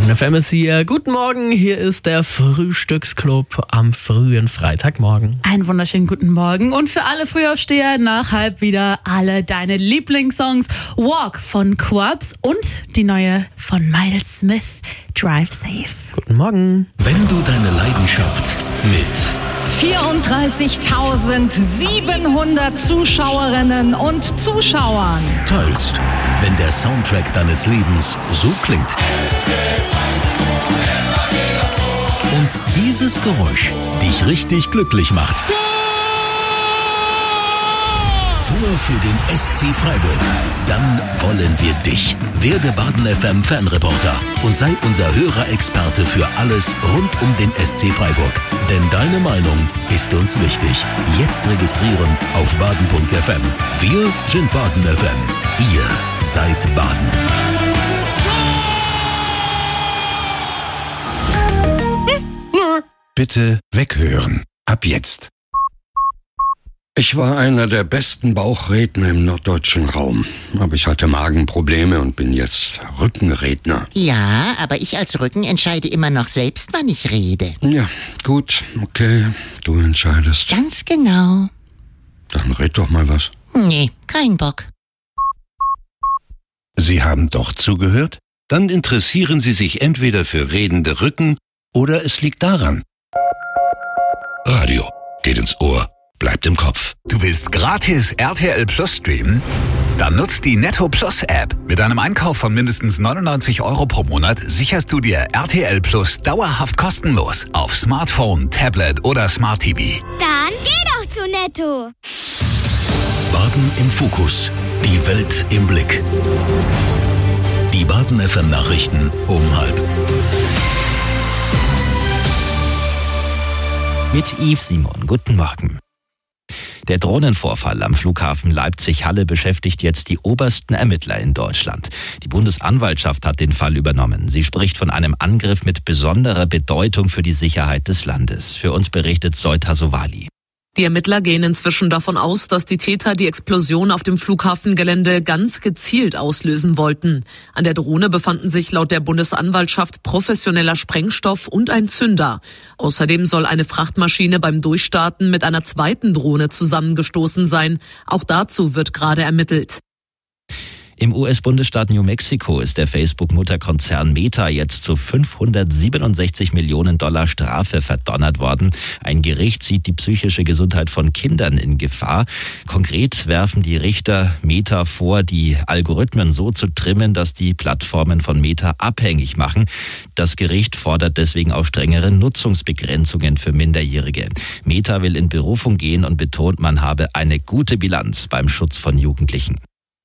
Baden FM ist hier. Guten Morgen, hier ist der Frühstücksclub am frühen Freitagmorgen. Einen wunderschönen guten Morgen und für alle Frühaufsteher nach halb wieder alle deine Lieblingssongs. Walk von Quabs und die neue von Miles Smith, Drive Safe. Guten Morgen. Wenn du deine Leidenschaft mit 34.700 Zuschauerinnen und Zuschauern teilst, wenn der Soundtrack deines Lebens so klingt und dieses Geräusch dich richtig glücklich macht. Tor für den SC Freiburg. Dann wollen wir dich. Werde Baden FM Fanreporter und sei unser Hörerexperte für alles rund um den SC Freiburg. Denn deine Meinung ist uns wichtig. Jetzt registrieren auf baden.fm. Wir sind Baden FM. Ihr seid Baden. Bitte weghören. Ab jetzt. Ich war einer der besten Bauchredner im norddeutschen Raum. Aber ich hatte Magenprobleme und bin jetzt Rückenredner. Ja, aber ich als Rücken entscheide immer noch selbst, wann ich rede. Ja, gut, okay, du entscheidest. Ganz genau. Dann red doch mal was. Nee, kein Bock. Sie haben doch zugehört? Dann interessieren Sie sich entweder für redende Rücken oder es liegt daran. Radio geht ins Ohr, bleibt im Kopf. Du willst gratis RTL Plus streamen? Dann nutzt die Netto Plus App. Mit einem Einkauf von mindestens 99 € pro Monat sicherst du dir RTL Plus dauerhaft kostenlos auf Smartphone, Tablet oder Smart TV. Dann geh doch zu Netto. Baden im Fokus. Die Welt im Blick. Die Baden FM Nachrichten um 12:30. Mit Yves Simon. Guten Morgen. Der Drohnenvorfall am Flughafen Leipzig-Halle beschäftigt jetzt die obersten Ermittler in Deutschland. Die Bundesanwaltschaft hat den Fall übernommen. Sie spricht von einem Angriff mit besonderer Bedeutung für die Sicherheit des Landes. Für uns berichtet Zoita Sowali. Die Ermittler gehen inzwischen davon aus, dass die Täter die Explosion auf dem Flughafengelände ganz gezielt auslösen wollten. An der Drohne befanden sich laut der Bundesanwaltschaft professioneller Sprengstoff und ein Zünder. Außerdem soll eine Frachtmaschine beim Durchstarten mit einer zweiten Drohne zusammengestoßen sein. Auch dazu wird gerade ermittelt. Im US-Bundesstaat New Mexico ist der Facebook-Mutterkonzern Meta jetzt zu $567 Millionen Strafe verdonnert worden. Ein Gericht sieht die psychische Gesundheit von Kindern in Gefahr. Konkret werfen die Richter Meta vor, die Algorithmen so zu trimmen, dass die Plattformen von Meta abhängig machen. Das Gericht fordert deswegen auch strengere Nutzungsbegrenzungen für Minderjährige. Meta will in Berufung gehen und betont, man habe eine gute Bilanz beim Schutz von Jugendlichen.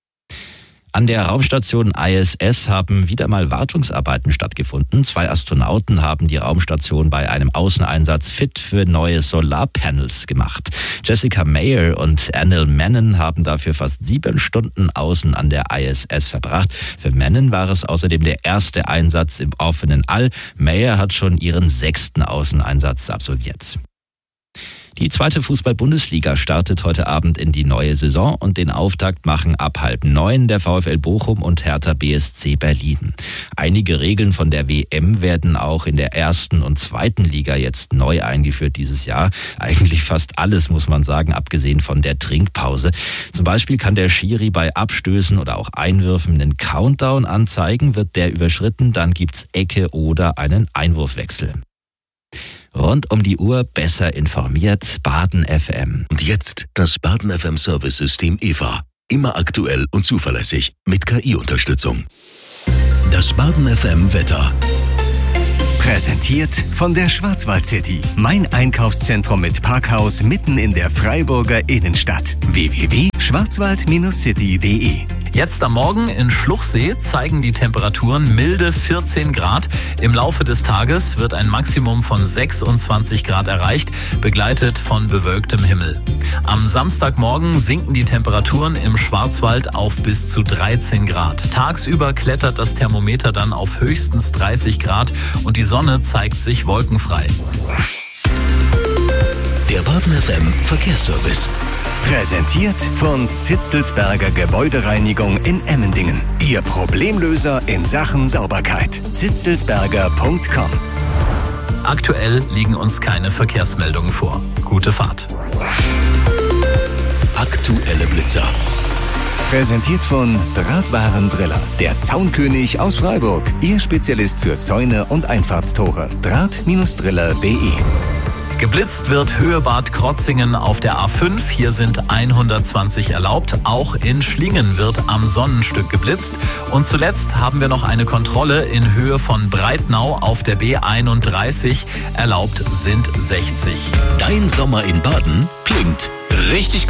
An der Raumstation ISS haben wieder mal Wartungsarbeiten stattgefunden. 2 Astronauten haben die Raumstation bei einem Außeneinsatz fit für neue Solarpanels gemacht. Jessica Meyer und Anil Menon haben dafür fast 7 Stunden außen an der ISS verbracht. Für Menon war es außerdem der erste Einsatz im offenen All. Meyer hat schon ihren 6. Außeneinsatz absolviert. Die 2. Fußball-Bundesliga startet heute Abend in die neue Saison und den Auftakt machen ab 8:30 der VfL Bochum und Hertha BSC Berlin. Einige Regeln von der WM werden auch in der 1. und 2. Liga jetzt neu eingeführt dieses Jahr. Eigentlich fast alles, muss man sagen, abgesehen von der Trinkpause. Zum Beispiel kann der Schiri bei Abstößen oder auch Einwürfen einen Countdown anzeigen. Wird der überschritten, dann gibt's Ecke oder einen Einwurfwechsel. Rund um die Uhr besser informiert, Baden FM. Und jetzt das Baden FM Service-System EVA. Immer aktuell und zuverlässig mit KI-Unterstützung. Das Baden FM Wetter. Präsentiert von der Schwarzwald City. Mein Einkaufszentrum mit Parkhaus mitten in der Freiburger Innenstadt. www.schwarzwald-city.de. Jetzt am Morgen in Schluchsee zeigen die Temperaturen milde 14 Grad. Im Laufe des Tages wird ein Maximum von 26 Grad erreicht, begleitet von bewölktem Himmel. Am Samstagmorgen sinken die Temperaturen im Schwarzwald auf bis zu 13 Grad. Tagsüber klettert das Thermometer dann auf höchstens 30 Grad und die Sonne zeigt sich wolkenfrei. Der Baden FM Verkehrsservice. Präsentiert von Zitzelsberger Gebäudereinigung in Emmendingen. Ihr Problemlöser in Sachen Sauberkeit. zitzelsberger.com. Aktuell liegen uns keine Verkehrsmeldungen vor. Gute Fahrt. Aktuelle Blitzer. Präsentiert von Drahtwarendriller, der Zaunkönig aus Freiburg. Ihr Spezialist für Zäune und Einfahrtstore. Draht-driller.de. Geblitzt wird Höhe-Bad Krotzingen auf der A5. Hier sind 120 erlaubt. Auch in Schlingen wird am Sonnenstück geblitzt. Und zuletzt haben wir noch eine Kontrolle in Höhe von Breitnau auf der B31. Erlaubt sind 60. Dein Sommer in Baden klingt richtig gut.